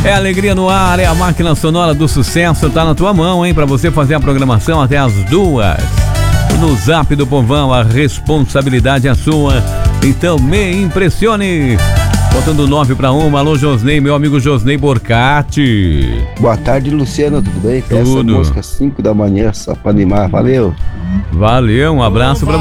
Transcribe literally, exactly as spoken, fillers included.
É alegria no ar, é a máquina sonora do sucesso, tá na tua mão, hein? Pra você fazer a programação até as duas. No Zap do Povão, a responsabilidade é sua. Então me impressione. Faltando nove para uma. Alô, Josnei, meu amigo Josnei Borcati. Boa tarde, Luciano, tudo bem? Tudo. Essa música cinco da manhã, só pra animar, valeu. Valeu, um abraço pra